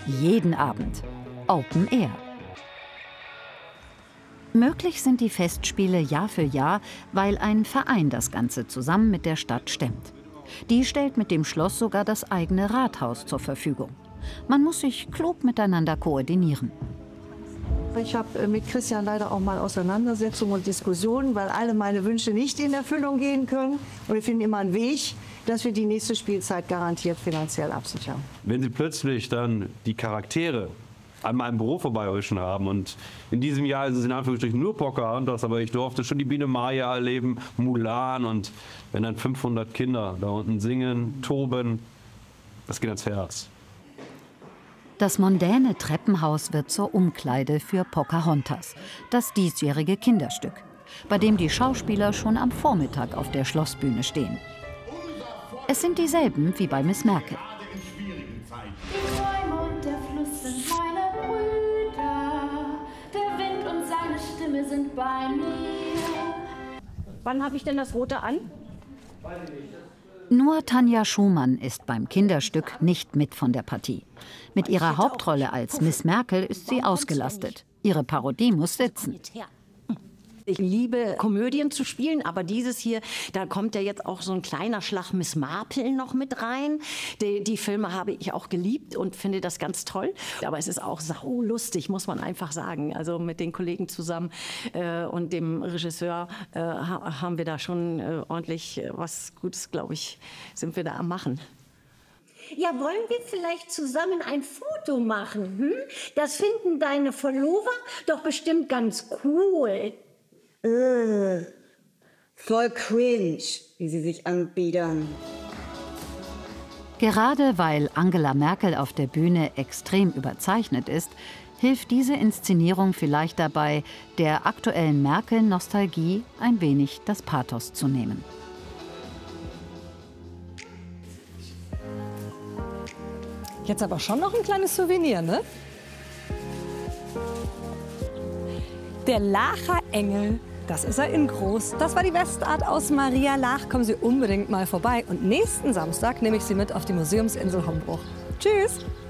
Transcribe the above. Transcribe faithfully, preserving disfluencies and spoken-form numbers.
Jeden Abend. Open Air. Möglich sind die Festspiele Jahr für Jahr, weil ein Verein das Ganze zusammen mit der Stadt stemmt. Die stellt mit dem Schloss sogar das eigene Rathaus zur Verfügung. Man muss sich klug miteinander koordinieren. Ich habe mit Christian leider auch mal Auseinandersetzungen und Diskussionen, weil alle meine Wünsche nicht in Erfüllung gehen können. Und wir finden immer einen Weg, dass wir die nächste Spielzeit garantiert finanziell absichern. Wenn Sie plötzlich dann die Charaktere an meinem Büro vorbeirischen haben und in diesem Jahr ist es in Anführungsstrichen nur Pocahontas, aber ich durfte schon die Biene Maya erleben, Mulan, und wenn dann fünfhundert Kinder da unten singen, toben, das geht ans Herz. Das mondäne Treppenhaus wird zur Umkleide für Pocahontas, das diesjährige Kinderstück, bei dem die Schauspieler schon am Vormittag auf der Schlossbühne stehen. Es sind dieselben wie bei Miss Merkel. Die Bäume und der Fluss sind meine Brüder, der Wind und seine Stimme sind bei mir. Wann habe ich denn das Rote an? Nur Tanja Schumann ist beim Kinderstück nicht mit von der Partie. Mit ihrer Hauptrolle als Miss Merkel ist sie ausgelastet. Ihre Parodie muss sitzen. Ich liebe Komödien zu spielen, aber dieses hier, da kommt ja jetzt auch so ein kleiner Schlag Miss Marple noch mit rein. Die, die Filme habe ich auch geliebt und finde das ganz toll. Aber es ist auch saulustig, muss man einfach sagen. Also mit den Kollegen zusammen äh, und dem Regisseur äh, haben wir da schon äh, ordentlich äh, was Gutes, glaube ich, sind wir da am Machen. Ja, wollen wir vielleicht zusammen ein Foto machen? Hm? Das finden deine Follower doch bestimmt ganz cool. Äh, voll cringe, wie sie sich anbiedern. Gerade weil Angela Merkel auf der Bühne extrem überzeichnet ist, hilft diese Inszenierung vielleicht dabei, der aktuellen Merkel-Nostalgie ein wenig das Pathos zu nehmen. Jetzt aber schon noch ein kleines Souvenir, ne? Der Lacher Engel, das ist er in groß. Das war die Westart aus Maria Laach. Kommen Sie unbedingt mal vorbei. Und nächsten Samstag nehme ich Sie mit auf die Museumsinsel Hombruch. Tschüss!